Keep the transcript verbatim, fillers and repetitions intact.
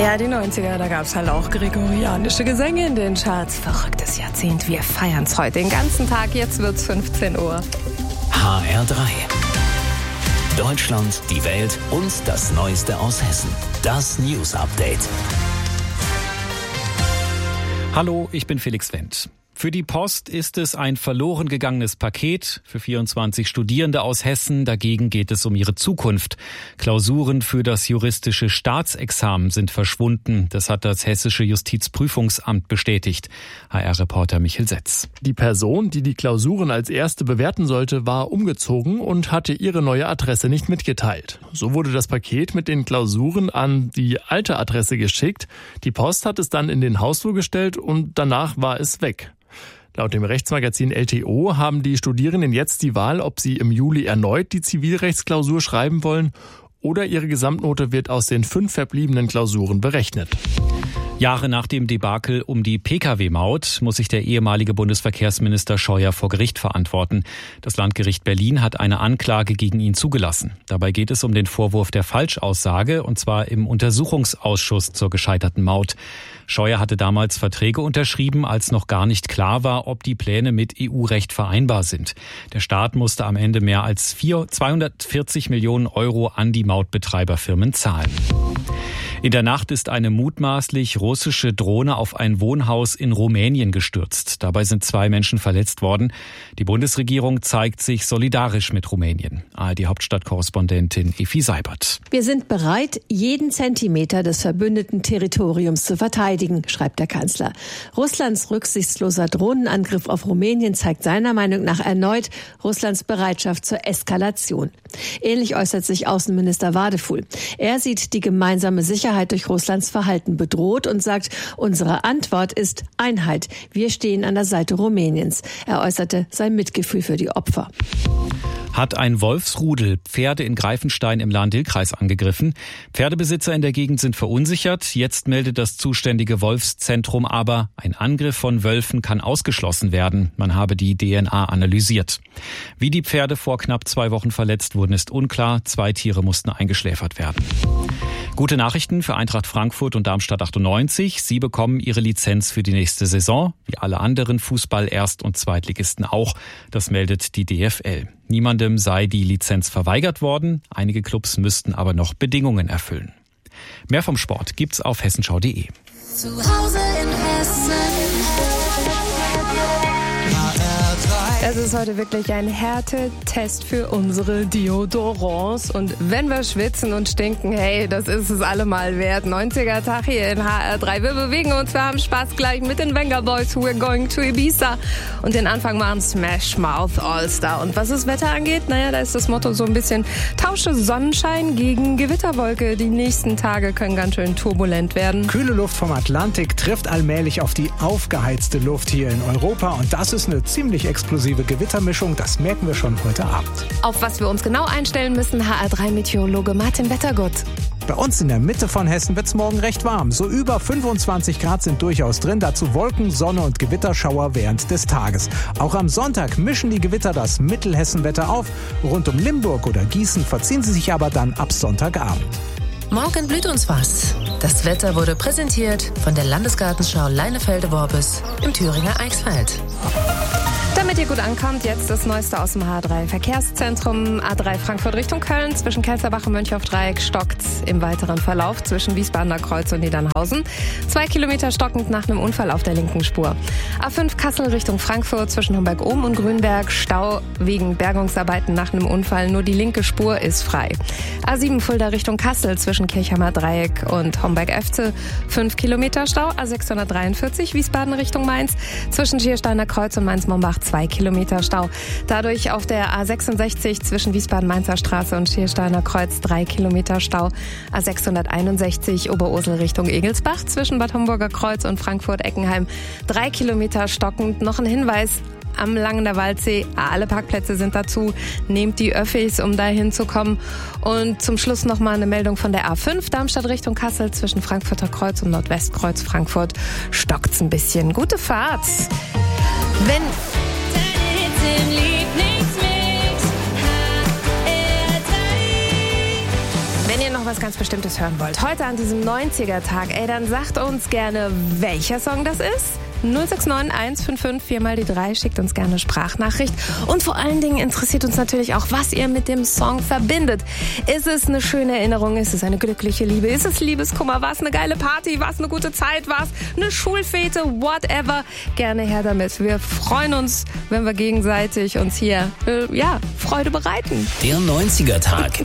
Ja, die neunziger, da gab's halt auch gregorianische Gesänge in den Charts. Verrücktes Jahrzehnt, wir feiern's heute den ganzen Tag. Jetzt wird's fünfzehn Uhr. H R drei. Deutschland, die Welt und das Neueste aus Hessen. Das News Update. Hallo, ich bin Felix Wendt. Für die Post ist es ein verloren gegangenes Paket. Für vierundzwanzig Studierende aus Hessen dagegen geht es um ihre Zukunft. Klausuren für das juristische Staatsexamen sind verschwunden. Das hat das Hessische Justizprüfungsamt bestätigt. H R-Reporter Michael Setz. Die Person, die die Klausuren als erste bewerten sollte, war umgezogen und hatte ihre neue Adresse nicht mitgeteilt. So wurde das Paket mit den Klausuren an die alte Adresse geschickt. Die Post hat es dann in den Hausflur gestellt und danach war es weg. Laut dem Rechtsmagazin L T O haben die Studierenden jetzt die Wahl, ob sie im Juli erneut die Zivilrechtsklausur schreiben wollen oder ihre Gesamtnote wird aus den fünf verbliebenen Klausuren berechnet. Jahre nach dem Debakel um die P K W-Maut muss sich der ehemalige Bundesverkehrsminister Scheuer vor Gericht verantworten. Das Landgericht Berlin hat eine Anklage gegen ihn zugelassen. Dabei geht es um den Vorwurf der Falschaussage, und zwar im Untersuchungsausschuss zur gescheiterten Maut. Scheuer hatte damals Verträge unterschrieben, als noch gar nicht klar war, ob die Pläne mit E U-Recht vereinbar sind. Der Staat musste am Ende mehr als zweihundertvierzig Millionen Euro an die Mautbetreiberfirmen zahlen. In der Nacht ist eine mutmaßlich russische Drohne auf ein Wohnhaus in Rumänien gestürzt. Dabei sind zwei Menschen verletzt worden. Die Bundesregierung zeigt sich solidarisch mit Rumänien. A R D-Hauptstadtkorrespondentin Effi Seibert. Wir sind bereit, jeden Zentimeter des verbündeten Territoriums zu verteidigen, schreibt der Kanzler. Russlands rücksichtsloser Drohnenangriff auf Rumänien zeigt seiner Meinung nach erneut Russlands Bereitschaft zur Eskalation. Ähnlich äußert sich Außenminister Wadefuhl. Er sieht die gemeinsame Sicherheit durch Russlands Verhalten bedroht und sagt, unsere Antwort ist Einheit. Wir stehen an der Seite Rumäniens. Er äußerte sein Mitgefühl für die Opfer. Hat ein Wolfsrudel Pferde in Greifenstein im Lahn-Dill-Kreis angegriffen. Pferdebesitzer in der Gegend sind verunsichert. Jetzt meldet das zuständige Wolfszentrum aber, ein Angriff von Wölfen kann ausgeschlossen werden. Man habe die D N A analysiert. Wie die Pferde vor knapp zwei Wochen verletzt wurden, ist unklar. Zwei Tiere mussten eingeschläfert werden. Gute Nachrichten für Eintracht Frankfurt und Darmstadt achtundneunzig. Sie bekommen ihre Lizenz für die nächste Saison, wie alle anderen Fußball-Erst- und Zweitligisten auch. Das meldet die D F L. Niemandem sei die Lizenz verweigert worden. Einige Clubs müssten aber noch Bedingungen erfüllen. Mehr vom Sport gibt's auf hessenschau punkt de. Zu Hause in Hessen. Es ist heute wirklich ein Härtetest für unsere Deodorants. Und wenn wir schwitzen und stinken, hey, das ist es allemal wert. neunziger Tag hier in H R drei. Wir bewegen uns, wir haben Spaß gleich mit den Venga Boys. We're going to Ibiza. Und den Anfang machen Smash Mouth All-Star. Und was das Wetter angeht, naja, da ist das Motto so ein bisschen tausche Sonnenschein gegen Gewitterwolke. Die nächsten Tage können ganz schön turbulent werden. Kühle Luft vom Atlantik trifft allmählich auf die aufgeheizte Luft hier in Europa. Und das ist eine ziemlich explosive Gewittermischung, das merken wir schon heute Abend. Auf was wir uns genau einstellen müssen, H R drei Meteorologe Martin Wettergott. Bei uns in der Mitte von Hessen wird es morgen recht warm. So über fünfundzwanzig Grad sind durchaus drin. Dazu Wolken, Sonne und Gewitterschauer während des Tages. Auch am Sonntag mischen die Gewitter das Mittelhessenwetter auf. Rund um Limburg oder Gießen verziehen sie sich aber dann ab Sonntagabend. Morgen blüht uns was. Das Wetter wurde präsentiert von der Landesgartenschau Leinefelde-Worbis im Thüringer Eichsfeld. Damit ihr gut ankommt, jetzt das Neueste aus dem H drei Verkehrszentrum. A drei Frankfurt Richtung Köln. Zwischen Kelsterbach und Mönchhofdreieck stockt's im weiteren Verlauf zwischen Wiesbadener Kreuz und Niedernhausen. Zwei Kilometer stockend nach einem Unfall auf der linken Spur. A fünf Kassel Richtung Frankfurt zwischen Homberg-Ohm und Grünberg. Stau wegen Bergungsarbeiten nach einem Unfall. Nur die linke Spur ist frei. A sieben Fulda Richtung Kassel zwischen Kirchheimer Dreieck und Homberg-Efze. Fünf Kilometer Stau. A sechshundertdreiundvierzig Wiesbaden Richtung Mainz zwischen Schiersteiner Kreuz und Mainz-Mombach. Zwei Kilometer Stau. Dadurch auf der A sechsundsechzig zwischen Wiesbaden-Mainzer Straße und Schiersteiner Kreuz drei Kilometer Stau. A sechshunderteinundsechzig Oberursel Richtung Egelsbach zwischen Bad Homburger Kreuz und Frankfurt-Eckenheim drei Kilometer stockend. Noch ein Hinweis am Langener Waldsee. Alle Parkplätze sind dazu. Nehmt die Öffis, um da hinzukommen. Und zum Schluss noch mal eine Meldung von der A fünf Darmstadt Richtung Kassel zwischen Frankfurter Kreuz und Nordwestkreuz Frankfurt. Stockt's ein bisschen. Gute Fahrt. Wenn Wenn ihr noch was was ganz Bestimmtes hören wollt, heute an diesem neunziger-Tag, ey, dann sagt uns gerne, welcher Song das ist. null sechs neun eins fünf fünf vier mal die drei, schickt uns gerne eine Sprachnachricht. Und vor allen Dingen interessiert uns natürlich auch, was ihr mit dem Song verbindet. Ist es eine schöne Erinnerung? Ist es eine glückliche Liebe? Ist es Liebeskummer? War es eine geile Party? War es eine gute Zeit? War es eine Schulfete? Whatever. Gerne her damit. Wir freuen uns, wenn wir gegenseitig uns hier, äh, ja, Freude bereiten. Der neunziger-Tag.